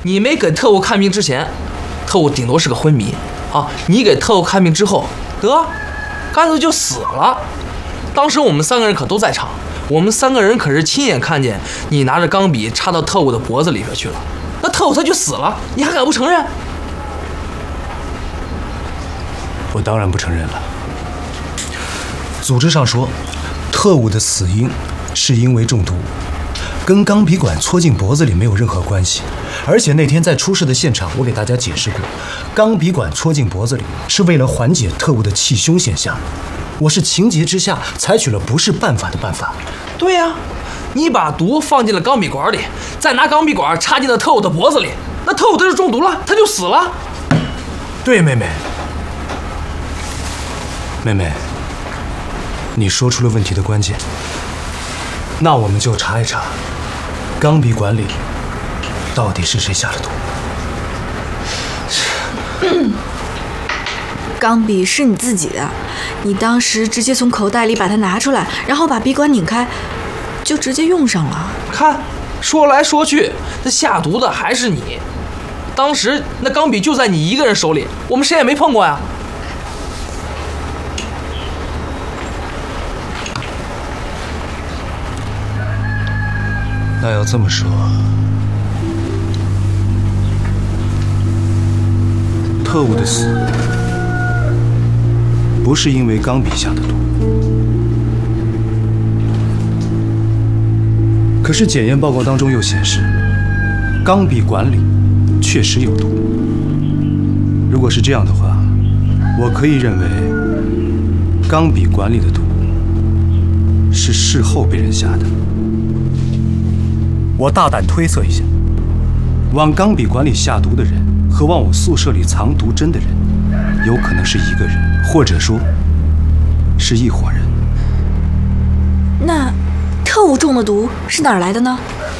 你没给特务看病之前，特务顶多是个昏迷啊，你给特务看病之后，得，干脆就死了。当时我们3个人可都在场，我们3个人可是亲眼看见你拿着钢笔插到特务的脖子里边去了，那特务他就死了，你还敢不承认？ 我当然不承认了。组织上说，特务的死因是因为中毒，跟钢笔管戳进脖子里没有任何关系。而且那天在出事的现场，我给大家解释过，钢笔管戳进脖子里是为了缓解特务的气胸现象。我是情急之下采取了不是办法的办法。 对呀，你把毒放进了钢笔管里，再拿钢笔管插进了特务的脖子里，那特务他就中毒了，他就死了。 对，妹妹，你说出了问题的关键。那我们就查一查，钢笔管里到底是谁下的毒？ 钢笔是你自己的，你当时直接从口袋里把它拿出来，然后把笔管拧开，就直接用上了。 看，说来说去，那下毒的还是你。当时那钢笔就在你一个人手里，我们谁也没碰过呀。 那要这么说，特务的死不是因为钢笔下的毒，可是检验报告当中又显示，钢笔管里确实有毒。如果是这样的话，我可以认为钢笔管里的毒是事后被人下的。我大胆推测一下，往钢笔管里下毒的人和往我宿舍里藏毒针的人，有可能是一个人，或者说是一伙人。 那特务中的毒是哪儿来的呢？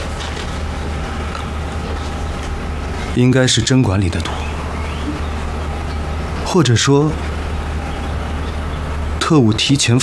应该是针管里的毒，或者说特务提前